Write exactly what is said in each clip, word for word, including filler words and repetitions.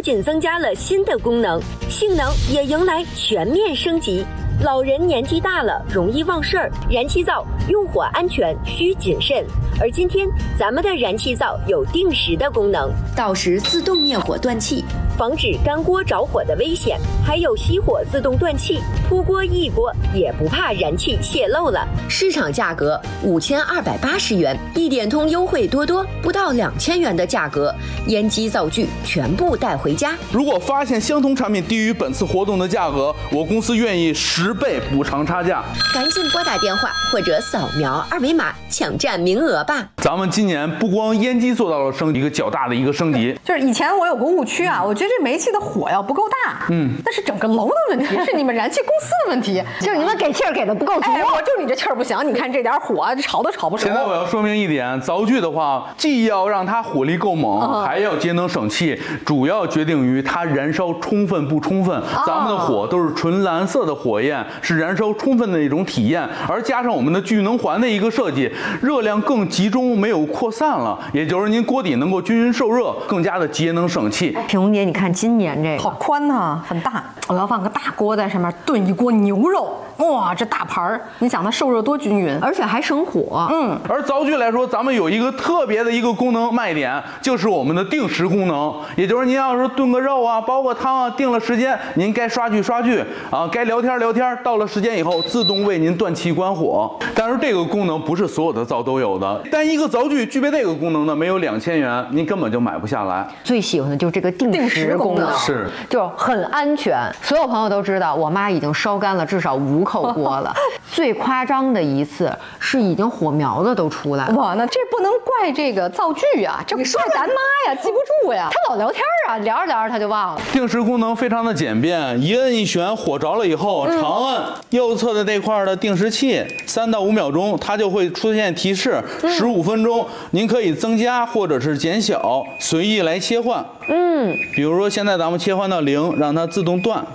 仅增加了新的功能，性能也迎来全面升级。老人年纪大了容易忘事儿，燃气灶用火安全需谨慎。而今天咱们的燃气灶有定时的功能， 到时自动灭火断气， 防止干锅着火的危险，还有熄火自动断气，扑锅一锅也不怕燃气泄漏了。 市场价格五千二百八十元，一点通优惠多多，不到两千元的价格，烟机灶具全部带回家。 如果发现相同产品低于本次活动的价格，我公司愿意十倍补偿差价。 赶紧拨打电话或者扫描二维码抢占名额吧。 咱们今年不光烟机做到了升级，一个较大的一个升级， 就是以前我有个误区啊，我觉得这煤气的火药不够大，嗯，那是整个楼的问题，是你们燃气公司的问题， 就是你们给气儿给的不够足。 哎，我就你这气儿不行，你看这点火，炒都炒不熟。 现在我要说明一点，灶具的话，既要让它火力够猛，嗯、还要节能省气，主要决定于它燃烧充分不充分。哦、咱们的火都是纯蓝色的火焰，是燃烧充分的一种体验，而加上我们的聚能环的一个设计，热量更集中，没有扩散了，也就是您锅底能够均匀受热，更加的节能省气。 品红姐，你看今年这个好宽呐，很大，我要放个大锅在上面炖一锅牛肉，哇，这大盘儿，你想它受热多均匀， 而且还省火。 嗯， 而灶具来说，咱们有一个特别的一个功能卖点，就是我们的定时功能，也就是您要是炖个肉啊、煲个汤啊，定了时间，您该刷剧刷剧啊，该聊天聊天，到了时间以后自动为您断气关火。但是这个功能不是所有的灶都有的，但一个灶具具备这个功能呢，没有两千元，您根本就买不下来。 最喜欢的就是这个定时功能， 是就很安全。所有朋友都知道，我妈已经烧干了至少五口锅了。最夸张的一次是已经火苗子都出来了。 哇，那这不能怪这个灶具啊，这怪咱妈呀，记不住呀。 她老聊天啊，聊着聊着她就忘了。 定时功能非常的简便，一摁一旋，火着了以后，长摁右侧的这块的定时器，三到五秒钟，它就会出现提示，十五分钟，您可以增加或者是减小，随意来切换。嗯，比如说现在咱们切换到零，让它自动断。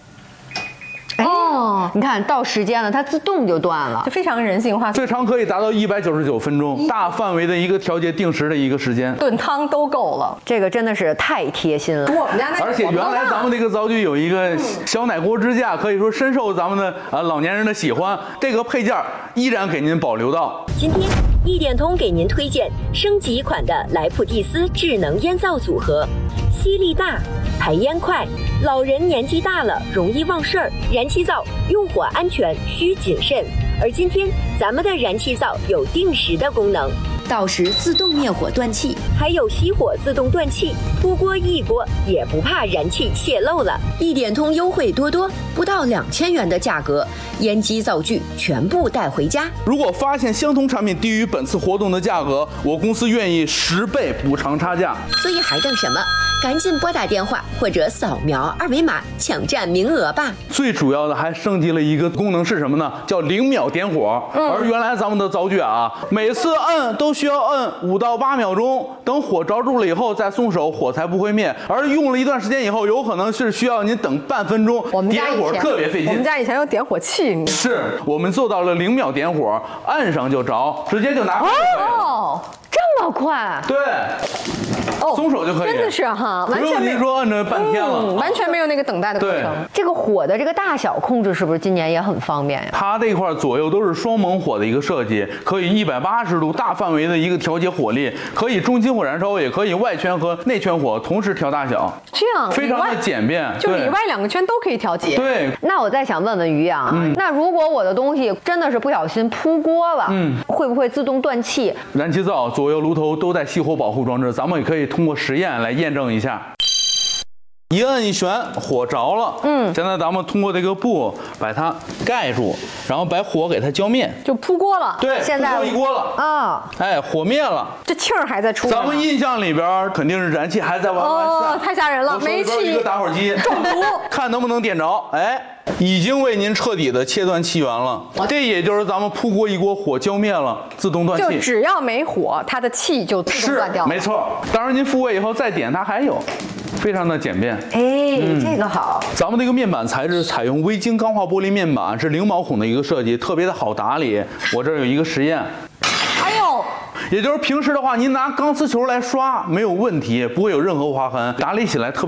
哦，你看到时间了，它自动就断了， 就非常人性化。 最长可以达到一百九十九分钟，大范围的一个调节定时的一个时间， 炖汤都够了。 这个真的是太贴心了。 我们家那而且原来咱们这个灶具有一个小奶锅支架，可以说深受咱们的啊老年人的喜欢。这个配件依然给您保留到今天。一点通给您推荐升级款的莱普蒂斯智能烟灶组合，吸力大，排烟快，老人年纪大了容易忘事儿，燃气灶用火安全需谨慎。而今天咱们的燃气灶有定时的功能， 到时自动灭火断气， 还有熄火自动断气，扑锅一锅也不怕燃气泄漏了。 一点通优惠多多，不到两千元的价格，烟机灶具全部带回家。 如果发现相同产品低于本次活动的价格，我公司愿意十倍补偿差价。 所以还等什么？赶紧拨打电话或者扫描二维码抢占名额吧。 最主要的还升级了一个功能是什么呢？叫零秒点火。嗯、而原来咱们的灶具啊，每次摁都需要摁五到八秒钟，等火着住了以后再松手，火才不会灭。而用了一段时间以后，有可能是需要您等半分钟， 我们家点火特别费劲。 我们家以前有点火器， 是我们做到了零秒点火，按上就着，直接就拿出来就可以了。 哦， 这么快？ 对。 哦， 松手就可以， 真的是哈，完全没有您说按着半天了、 嗯，完全没有那个等待的过程。 这个火的这个大小控制是不是今年也很方便呀？ 它这一块左右都是双猛火的一个设计，可以一百八十度大范围的一个调节火力，可以中心火燃烧，也可以外圈和内圈火同时调大小， 这样非常的简便， 就里外两个圈都可以调节。 对。 那我再想问问于洋，嗯、那如果我的东西真的是不小心扑锅了，嗯，会不会自动断气？ 燃气灶左右炉头都带熄火保护装置，咱们也可以通过实验来验证一下。一摁一旋，火着了。嗯，现在咱们通过这个布把它盖住，然后把火给它浇灭， 就扑锅了。 对， 现在扑锅一锅了啊、 哦！哎，火灭了， 这气儿还在出。 咱们印象里边肯定是燃气还在往外散， 哦，太吓人了！煤气一个打火机中毒， 看能不能点着。哎，已经为您彻底的切断气源了。这也就是咱们扑锅一锅，火浇灭了，自动断气。 就只要没火，它的气就自动断掉了。 没错。当然您复位以后再点，它还有。非常的简便， 哎、嗯，这个好。 咱们这个面板材质采用微晶钢化玻璃面板，是零毛孔的一个设计，特别的好打理。我这儿有一个实验， 哎呦， 也就是平时的话，您拿钢丝球来刷没有问题，不会有任何划痕，打理起来特别。